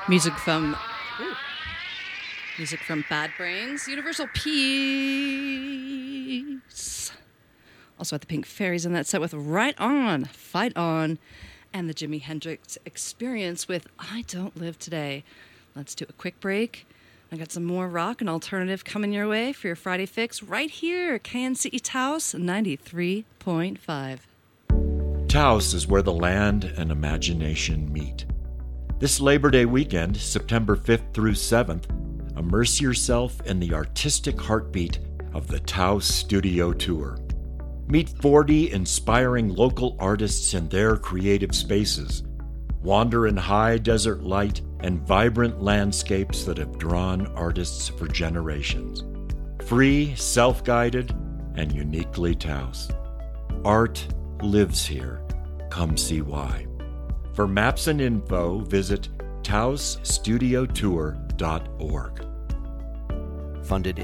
Music from Bad Brains, Universal Peace. Also at the Pink Fairies in that set with Right On, Fight On, and the Jimi Hendrix Experience with I Don't Live Today. Let's do a quick break. I got some more rock and alternative coming your way for your Friday fix right here, KNCE Taos 93.5. Taos is where the land and imagination meet. This Labor Day weekend, September 5th through 7th, immerse yourself in the artistic heartbeat of the Taos Studio Tour. Meet 40 inspiring local artists in their creative spaces. Wander in high desert light and vibrant landscapes that have drawn artists for generations. Free, self-guided, and uniquely Taos. Art lives here. Come see why. For maps and info, visit taosstudiotour.org. Funded